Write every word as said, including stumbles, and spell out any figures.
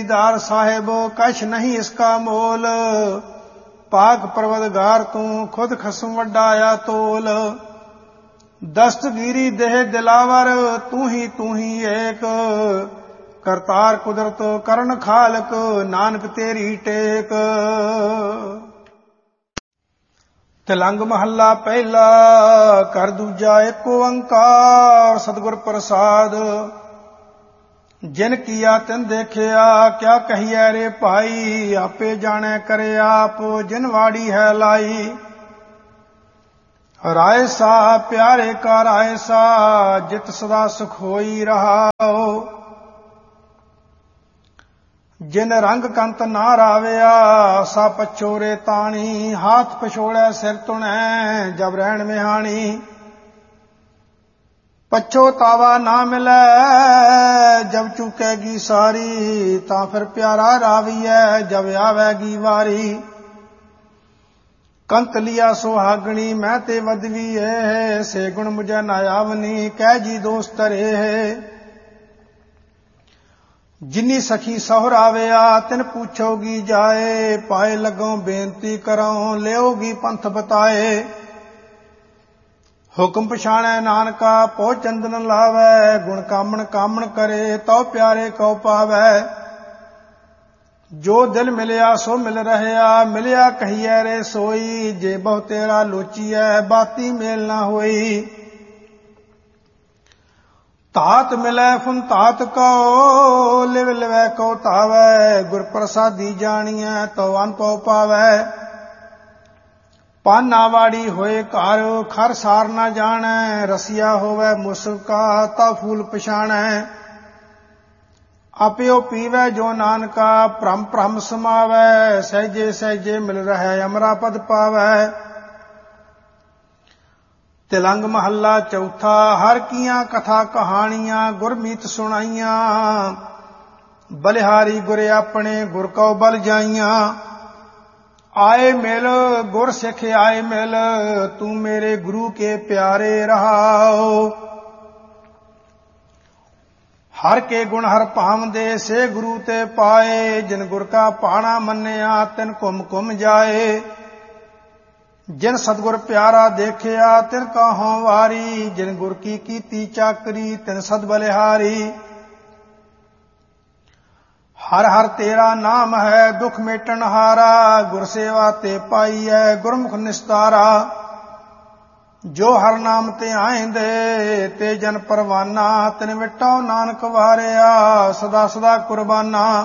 दीदार साहिब कछ नहीं इसका मोल। पाक परवदगार तू खुद खसम वड्डाया तोल। दस्तगीरी देह दिलावर तू ही तू ही एक। करतार कुदरत करण खालक नानक तेरी टेक। तिलंग महला पहला कर दूजा एक ओंकार सतगुर प्रसाद। जिन किया तिन देखिया क्या कहिए रे भाई। आपे जाने करे आप जिन वाड़ी है लाई। राय सा प्यारे का राय सा जित सदा सुख होई रहाओ। जिन रंग कंत ना राविया सा पछोरे ताणी। हाथ पछोड़े सिर तुणै जब रहन मिहानी। पछोतावा ना मिले जब चुकेगी सारी। ता फिर प्यारा रावीए जब आवेगी वारी। कंत लिया सुहागणी मैं ते वदवी है। से गुण मुझे ना आवनी कह जी दोस्त रे है। जिन्नी सखी सहुर आविया तिन पूछोगी जाए। पाए लगों बेनती करो लेओगी पंथ बताए। हुक्म पछाणै नानका पो चंदन लावै। गुण कामण कामण करे तो प्यारे को पावै। जो दिल मिलिया सो मिल रहया मिलिया कहिए रे सोई। जे बहु तेरा लोचीऐ बाती मेल ना होई। तात मिलै फुन तात को लिव लिवै को तावै। गुर प्रसादी जानिए तो अनपौ पावै। पाना वाड़ी होए घर खर सार ना जानै। रसिया होवे मुस्का ता फूल पछाणै। आपियो पीवै जो नानका भ्रम भ्रम समावै। सहजे सहजे मिल रहे अमरा पद पावै। तिलंग महला चौथा हर कियां कथा कहानियां गुरमीत सुनाइयां। बलिहारी गुर अपने गुर को बल जाइयां। आए मिल गुर सिख आए मिल तू मेरे गुरु के प्यारे रहाओ। हर के गुण हर भाव दे से गुरु ते पाए। जिन गुर का पाना मन्निया तिन कुम कुम जाए। जिन सतगुर प्यारा देखिया तिन कहों वारी। जिन गुर की कीती चाकरी तिन सद बलिहारी। हर हर तेरा नाम है दुख मेटन हारा। गुर सेवा ते पाई है गुरमुख निस्तारा। जो हर नाम ते आएंदे ते जन परवाना। तिन मिटाओ नानक वारिया सदा सदा कुर्बाना।